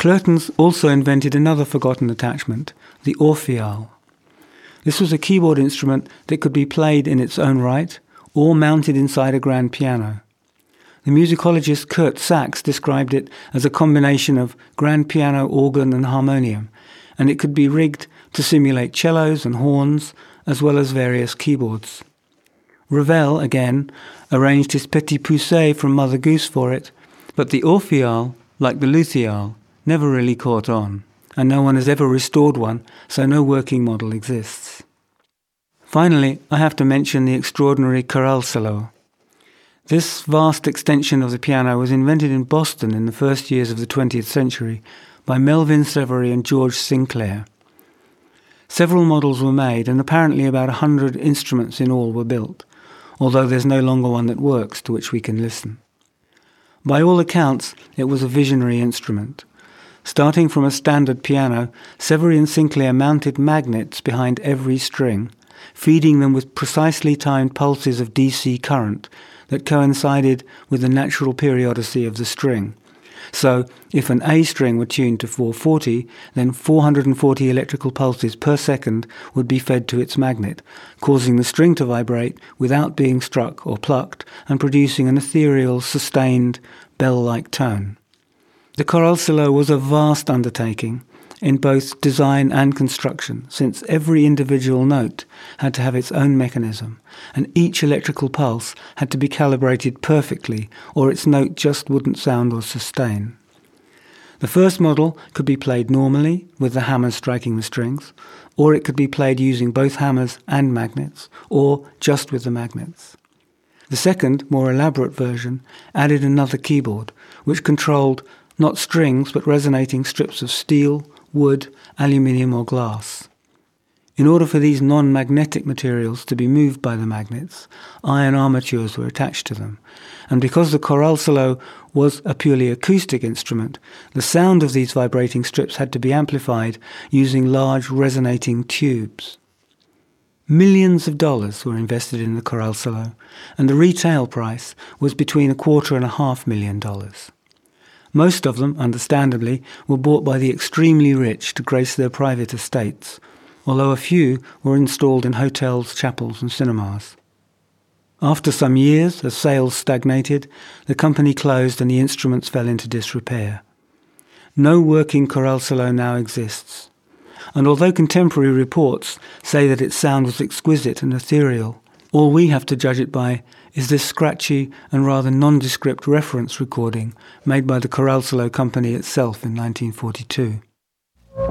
Cloetens also invented another forgotten attachment, the Orpheal. This was a keyboard instrument that could be played in its own right or mounted inside a grand piano. The musicologist Kurt Sachs described it as a combination of grand piano, organ and harmonium, and it could be rigged to simulate cellos and horns as well as various keyboards. Ravel, again, arranged his Petit Poucet from Mother Goose for it, but the Orpheal, like the Luthial, never really caught on, and no one has ever restored one, so no working model exists. Finally, I have to mention the extraordinary Chorale-Solo. This vast extension of the piano was invented in Boston in the first years of the 20th century by Melvin Severy and George Sinclair. Several models were made, and apparently about 100 instruments in all were built, although there's no longer one that works to which we can listen. By all accounts, it was a visionary instrument. Starting from a standard piano, Severy and Sinclair mounted magnets behind every string, feeding them with precisely timed pulses of DC current that coincided with the natural periodicity of the string. So, if an A string were tuned to 440, then 440 electrical pulses per second would be fed to its magnet, causing the string to vibrate without being struck or plucked and producing an ethereal, sustained, bell-like tone. The Chorale-Solo was a vast undertaking in both design and construction, since every individual note had to have its own mechanism, and each electrical pulse had to be calibrated perfectly, or its note just wouldn't sound or sustain. The first model could be played normally, with the hammers striking the strings, or it could be played using both hammers and magnets, or just with the magnets. The second, more elaborate version added another keyboard, which controlled not strings but resonating strips of steel, wood, aluminium or glass. In order for these non-magnetic materials to be moved by the magnets, iron armatures were attached to them, and because the Chorale-Solo was a purely acoustic instrument, the sound of these vibrating strips had to be amplified using large resonating tubes. Millions of dollars were invested in the Chorale-Solo, and the retail price was between $250,000 and $500,000. Most of them, understandably, were bought by the extremely rich to grace their private estates, although a few were installed in hotels, chapels and cinemas. After some years, as sales stagnated, the company closed and the instruments fell into disrepair. No working Chorale-Solo now exists, and although contemporary reports say that its sound was exquisite and ethereal, all we have to judge it by is this scratchy and rather nondescript reference recording made by the Chorale-Solo company itself in 1942.